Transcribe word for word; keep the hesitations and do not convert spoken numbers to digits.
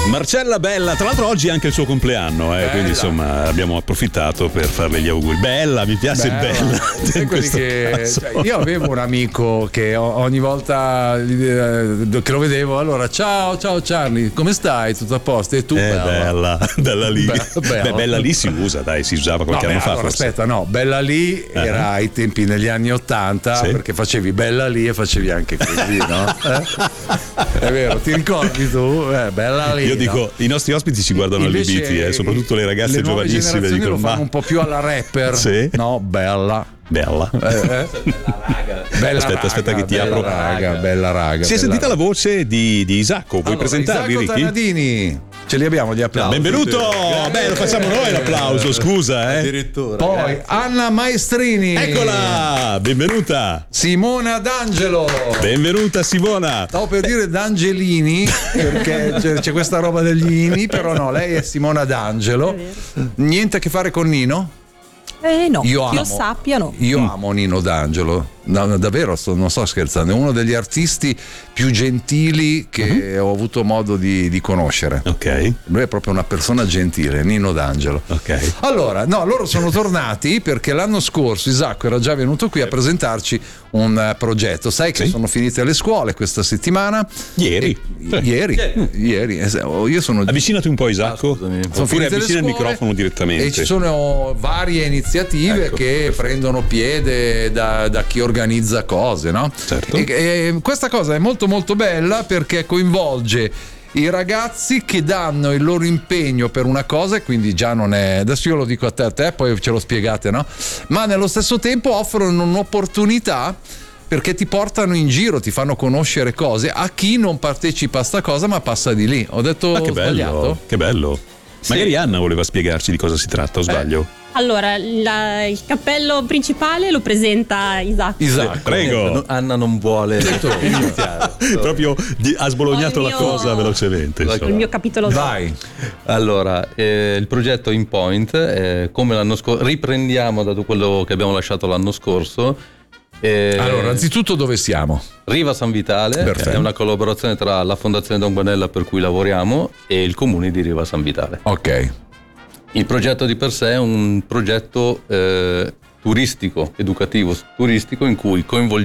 Marcella Bella, tra l'altro oggi è anche il suo compleanno, eh, quindi insomma abbiamo approfittato per farle gli auguri. Bella, mi piace Bella. Bella. Sai quelli che, cioè, io avevo un amico che ogni volta che lo vedevo, allora ciao ciao Charlie, come stai? Tutto a posto? E tu? Eh, bella, bella, bella lì. Be- bella. Beh, Bella lì si usa, dai, si usava qualche no, anno beh, fa. Allora, forse. aspetta, no, Bella lì uh-huh. era ai tempi negli anni ottanta, sì. Perché facevi Bella lì e facevi anche così, no? Eh? È vero, ti ricordi tu? Eh, Bella lì. Io dico, no? I nostri ospiti si guardano allibiti, eh, soprattutto le ragazze le giovanissime dicono, lo fanno ma... un po' più alla rapper. Sì? No, Bella. Bella. Eh, eh. Bella raga. Bella aspetta, raga, aspetta che ti bella apro. Raga, bella raga. Si è bella sentita raga. la voce di, di Isacco, vuoi allora, presentarvi, Isacco Ricky? Tanadini. Ce li abbiamo gli applausi. Benvenuto! Sì. Beh, lo facciamo noi l'applauso, scusa, eh. Addirittura. Poi grazie. Anna Maestrini. Eccola! Benvenuta! Simona D'Angelo. Benvenuta Simona! Stavo per dire D'Angelini perché c'è, c'è questa roba degli ini, però no, lei è Simona D'Angelo. Niente a che fare con Nino? Eh no, io, io amo, sappia no. Io amo Nino D'Angelo, no, davvero, sto, non sto scherzando, è uno degli artisti più gentili che uh-huh. ho avuto modo di, di conoscere. Ok. Lui è proprio una persona gentile, Nino D'Angelo. Ok. Allora, no, loro sono tornati perché l'anno scorso Isacco era già venuto qui a presentarci un uh, progetto. Sai che sì? sono finite le scuole questa settimana. Ieri. E, sì. Ieri. Ieri. Ieri. Io sono. Avvicinati un po' Isacco. Ah, sono Oppure avvicina il microfono direttamente. E ci sono varie iniziative ecco, che perfetto. prendono piede da, da chi organizza cose, no? Certo. E, e questa cosa è molto molto bella perché coinvolge i ragazzi che danno il loro impegno per una cosa e quindi già non è, adesso io lo dico a te, a te poi ce lo spiegate, no? Ma nello stesso tempo offrono un'opportunità perché ti portano in giro, ti fanno conoscere cose a chi non partecipa a sta cosa ma passa di lì. Ho detto ma che sbagliato? Bello, che bello. Sì. Magari Anna voleva spiegarci di cosa si tratta, o sbaglio? Eh. Allora, la, il cappello principale lo presenta Isacco. Isacco, prego. Anna non vuole iniziare. Proprio di, ha sbolognato la mio, cosa velocemente. Il mio capitolo Vai. Allora, eh, il progetto In Point, eh, come l'anno scorso, riprendiamo da quello che abbiamo lasciato l'anno scorso. Eh, allora, anzitutto dove siamo? Riva San Vitale. Perfetto. È una collaborazione tra la Fondazione Don Guanella per cui lavoriamo e il comune di Riva San Vitale. Ok. Il progetto di per sé è un progetto eh, turistico, educativo turistico in cui coinvolgiamo